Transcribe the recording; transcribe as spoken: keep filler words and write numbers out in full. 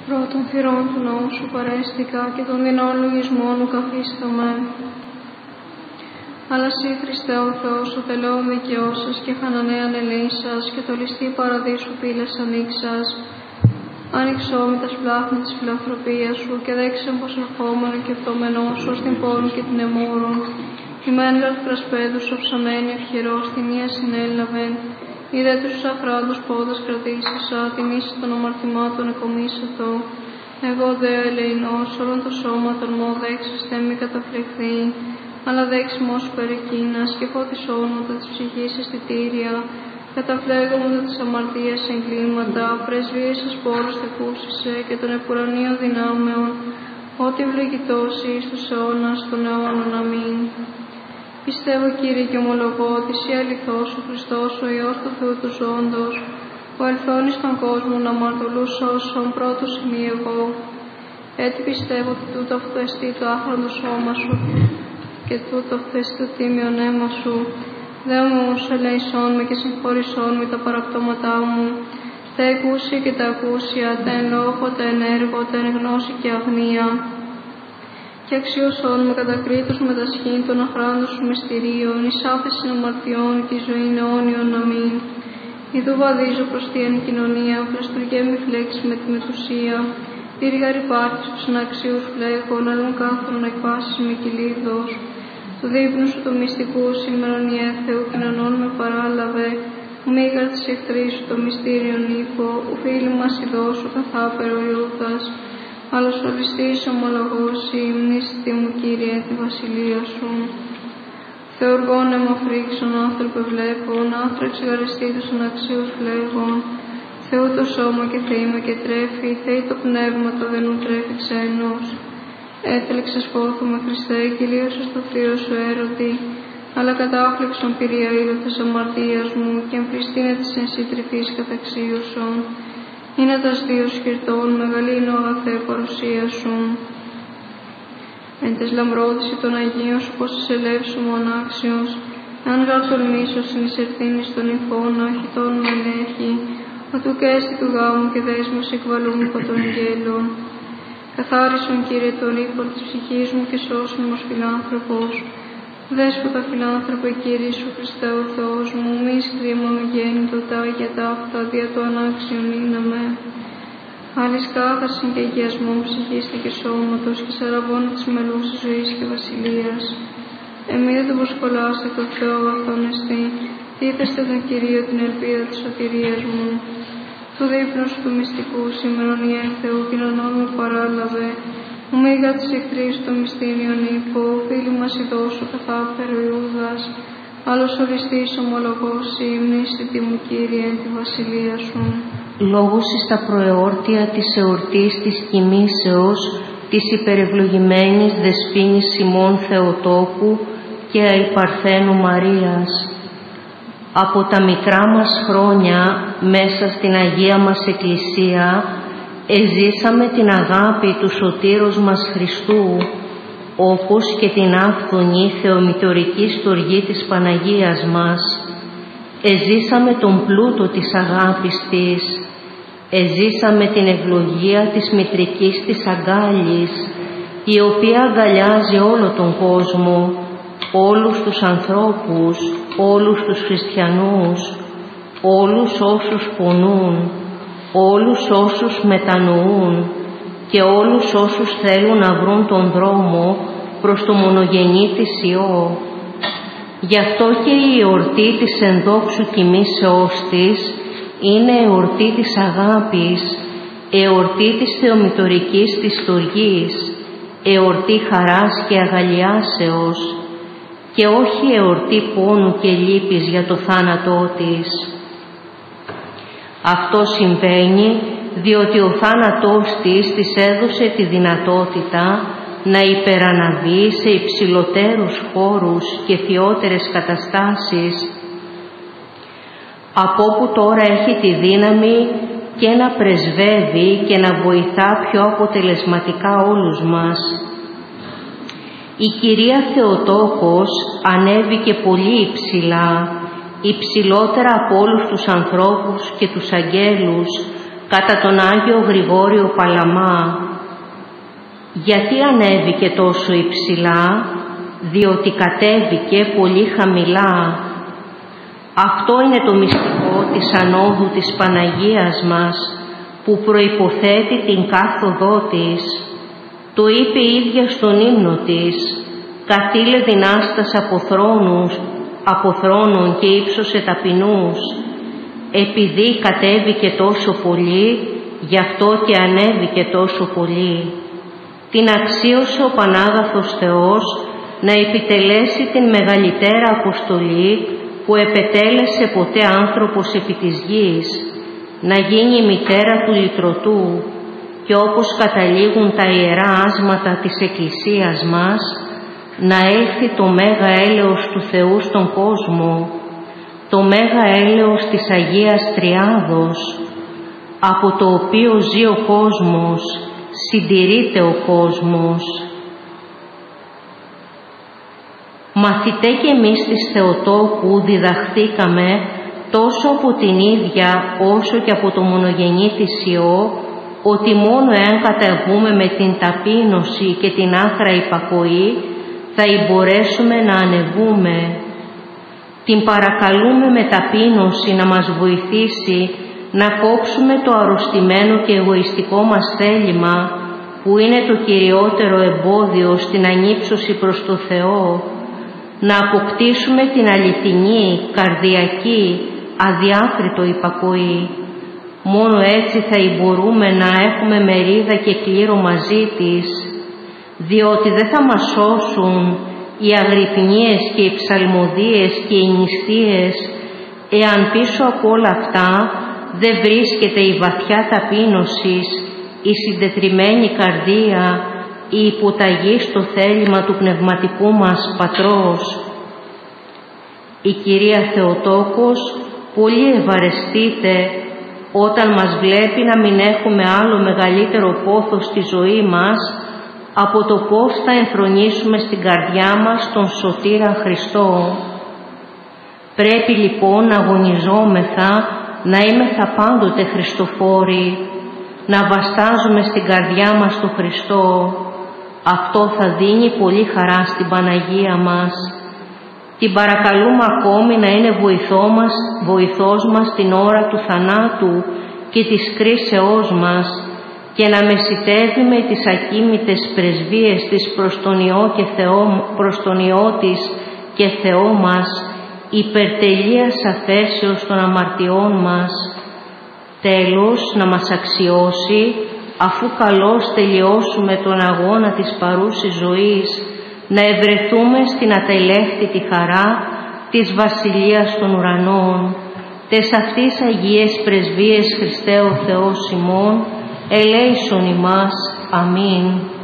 Πρώτων θυρών του ναού σου παρέστηκα και των δεινών λογισμών μου καθίσταμαι. Αλλά σύ, Χριστέ ο Θεός, ο τελών δικαιός σας και χανανέαν ελέης σας και το ληστή παραδείσου πύλες ανοίξας, άνοιξό με τα σπλάχνα της φιλανθρωπίας σου και δέξε πως ερχόμενο και πτωμένο σου ως την πόλη και την εμόρων, η μένλα του κρασπέδου σου ψαμένη ευχερός την ία συνέλαβεν, είδε τους αφράντους πόδας κρατήσασα, την ίση των αμαρτημάτων εκομίσατο. Εγώ δε ελεηνός, όλον το σώμα των μου δέξαστε μη καταφλεχθεί, αλλά δέξιμο σου περικίνας και φώτις όνοματα της ψυχής αισθητήρια, καταφλέγομοντα της αμαρτίας εγκλήματα, πρεσβείες σας πόρους τεκούσισε και των επουρανίων δυνάμεων, ό,τι ευλογητώσει εις τους αιώνας των αιώνων. Αμήν. Πιστεύω, Κύριε, και ομολογώ ότι εσύ αληθώς ο Χριστός, ο Υιός του Θεού του Ζώντος, ο ελθόνης στον κόσμο να αμαρτωλούς όσων πρώτους ημί εγώ. Έτσι πιστεύω ότι τούτο αυτό εστί το άχραντο σώμα σου και τούτο αυτό εστί το τίμιον αίμα σου. Δέομαι όμως ελέησόν με και συγχώρησόν με τα παραπτώματά μου, τα εκούσια και τα ακούσια, τα εν λόγω, τα εν έργο, τα εν γνώση και αγνία. Και αξιώσόν με κατακρίτως με τα σχήν των αχράντων σου μυστηρίων, εις άφεσιν αμαρτιών και η ζωήν αιώνιον. Αμήν. Ιδού βαδίζω προς τη εν κοινωνία, πλαστουργέ μη φλέξει με τη μετουσία, πύργαρ υπάρχεις τους αναξίους φλέγων, αλλούν κάθρον εκβάσεις με κυλίδος. Του δείπνου σου το μυστικού σήμερον η έθεου, κοινωνών με παράλαβε, ο μήγαρ της εχθρής σου το μυστήριον ύπο, ο φίλοι μας ειδώσου καθάπερο Ιούδας, αλλά σου οριστής ομολογός υμνήστη μου, Κύριε, τη βασιλεία σου. Θεοργών αιμοφρίξων, άνθρωπε βλέπων, άθραξ γαριστή τους αναξίους φλέγων, Θεού το σώμα και θεήμα και τρέφει, Θεή το πνεύμα το δεν ου τρέφει ξένος. Έθελεξες πόθου με Χριστέ, κυλίωσες το θείο σου έρωτη, αλλά κατάφλεξον πυρία είδωθες αμαρτίας μου και εμπριστήνε της εν σύ τρυφής καταξίωσον. Είναι τας δύο σκυρτών, μεγαλύνω αγαθέ παρουσία σου. Εν τες λαμπρόδηση των Αγίων σου πως εισελεύσου μου ανάξιος, αν γάρ τολμήσω συνεισερθήνεις των ηφών, αχητών με ελέγχει, οτού και έστι του γάμου και δέσμους εκβαλούν υπό των αγγέλων. Καθάρισον, Κύριε, τον ύπορ της ψυχής μου και σώσον μας φιλάνθρωπος. Δέσποτα φιλάνθρωπε, Κύριε σου Χριστέ ο Θεός μου, μη σκρίμα με γέννητο τα για τα αυτά δια το ανάξιον είναμε. Άλλης κάθαρσιν και αγιασμόν ψυχής και σώματος και σαραβώνα της μελούς της ζωής και βασιλείας. Εμεί δεν το προσκολάστε το Θεό αγαθόν εστί, τίθεστε τον Κυρίο την ελπίδα της σωτηρίας μου. Του δείπνου σου του μυστικού σήμερον η Θεού κοινωνών μου παράλαβε, ο μήγα της εχθρής το μυστήριον ύπο, φίλοι μας ειδώσου καθάπερο Ιούδας, άλλος οριστής ομολογός υμνήστη μου, Κύριε, τη βασιλεία σου. Λόγος εις τα προεόρτια της εορτής της κοιμήσεως της υπερευλογημένης δεσποίνης Σιμών Θεοτόκου και αϊπαρθένου Μαρίας. Από τα μικρά μας χρόνια μέσα στην Αγία μας Εκκλησία εζήσαμε την αγάπη του Σωτήρος μας Χριστού, όπως και την άφθονη θεομητορική στοργή της Παναγίας μας. Εζήσαμε τον πλούτο της αγάπης της, εζήσαμε την ευλογία της μητρικής της αγκάλης, η οποία αγκαλιάζει όλο τον κόσμο, όλους τους ανθρώπους, όλους τους χριστιανούς, όλους όσους πονούν, όλους όσους μετανοούν και όλους όσους θέλουν να βρουν τον δρόμο προς το μονογενή της Υιό. Γι' αυτό και η εορτή της ενδόξου κοιμήσεώς της είναι εορτή της αγάπης, εορτή της θεομητορικής της στοργής, εορτή χαράς και αγαλιάσεως και όχι εορτή πόνου και λύπης για το θάνατό της. Αυτό συμβαίνει διότι ο θάνατός της της έδωσε τη δυνατότητα να υπεραναβεί σε υψηλότερους χώρους και θειότερες καταστάσεις, από όπου τώρα έχει τη δύναμη και να πρεσβεύει και να βοηθά πιο αποτελεσματικά όλους μας. Η Κυρία Θεοτόκος ανέβηκε πολύ υψηλά, υψηλότερα από όλους τους ανθρώπους και τους αγγέλους, κατά τον Άγιο Γρηγόριο Παλαμά. Γιατί ανέβηκε τόσο υψηλά? Διότι κατέβηκε πολύ χαμηλά. Αυτό είναι το μυστικό της ανόδου της Παναγίας μας, που προϋποθέτει την κάθοδό της. Το είπε η ίδια στον ύμνο της: «Καθήλε δυνάστας από θρόνους, από θρόνων και ύψωσε ταπεινούς». Επειδή κατέβηκε τόσο πολύ, γι' αυτό και ανέβηκε τόσο πολύ. Την αξίωσε ο Πανάγαθος Θεός να επιτελέσει την μεγαλύτερα αποστολή που επετέλεσε ποτέ άνθρωπος επί της γης, να γίνει η μητέρα του λυτρωτού, και όπως καταλήγουν τα ιερά άσματα της Εκκλησίας μας, να έλθει το μέγα έλεος του Θεού στον κόσμο, το μέγα έλεος της Αγίας Τριάδος, από το οποίο ζει ο κόσμος, συντηρείται ο κόσμος. Μαθητέ και εμείς της Θεοτόκου διδαχθήκαμε τόσο από την ίδια όσο και από το μονογενή της Υιό, ότι μόνο εάν καταβούμε με την ταπείνωση και την άθρα υπακοή θα μπορέσουμε να ανεβούμε. Την παρακαλούμε με ταπείνωση να μας βοηθήσει να κόψουμε το αρρωστημένο και εγωιστικό μας θέλημα, που είναι το κυριότερο εμπόδιο στην ανύψωση προς το Θεό, να αποκτήσουμε την αληθινή, καρδιακή, αδιάκριτο υπακοή. Μόνο έτσι θα μπορούμε να έχουμε μερίδα και κλήρο μαζί της, διότι δεν θα μας σώσουν οι αγρυπνίες και οι ψαλμοδίες και οι νηστείες, εάν πίσω από όλα αυτά δεν βρίσκεται η βαθιά ταπείνωσης, η συντετριμμένη καρδία, η υποταγή στο θέλημα του πνευματικού μας Πατρός. Η Κυρία Θεοτόκος πολύ ευαρεστείται όταν μας βλέπει να μην έχουμε άλλο μεγαλύτερο πόθος στη ζωή μας από το πώς θα εμφρονήσουμε στην καρδιά μας τον Σωτήρα Χριστό. Πρέπει λοιπόν να αγωνιζόμεθα, να είμεθα πάντοτε Χριστοφόροι, να βαστάζουμε στην καρδιά μας τον Χριστό. Αυτό θα δίνει πολύ χαρά στην Παναγία μας. Την παρακαλούμε ακόμη να είναι βοηθό μας, βοηθός μας την ώρα του θανάτου και της κρίσεώς μας, και να μεσιτεύει με τις ακίμητες πρεσβείες της προς τον Υιό, και Θεό, προς τον Υιό της και Θεό μας, υπερτελείας αφέσεως των αμαρτιών μας. Τέλος, να μας αξιώσει, αφού καλώς τελειώσουμε τον αγώνα της παρούσης ζωής, να ευρεθούμε στην ατελεύτητη χαρά της Βασιλείας των Ουρανών. Τες αυτής Αγίες Πρεσβείες Χριστέ ο Θεός ημών, ελέησον ημάς. Αμήν.